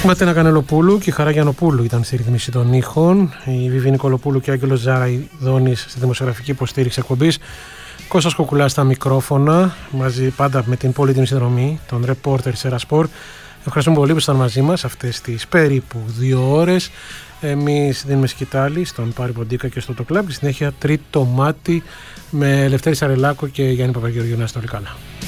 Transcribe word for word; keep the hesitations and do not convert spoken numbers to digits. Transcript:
Ματίνα Κανελοπούλου και η Χαρά Γιαννοπούλου ήταν στη ρυθμίση των ήχων. Η Βιβί Νικολοπούλου και ο Άγγελος Ζαραϊδόνης στη δημοσιογραφική υποστήριξη εκπομπής. Κώστας Κοκουλάς στα μικρόφωνα, μαζί πάντα με την πολύτιμη συνδρομή των ρεπόρτερ Σέρα Σπορ. Ευχαριστούμε πολύ που ήσταν μαζί μας αυτές τις περίπου δύο ώρες. Εμείς δίνουμε σκητάλη στον Πάρη Ποντίκα και στο Το Κλαμπ. Στη συνέχεια τρίτο μάτι με Λευτέρη Σαρελάκο και Γιάννη Παπαγεωργιού. Να είστε όλοι καλά.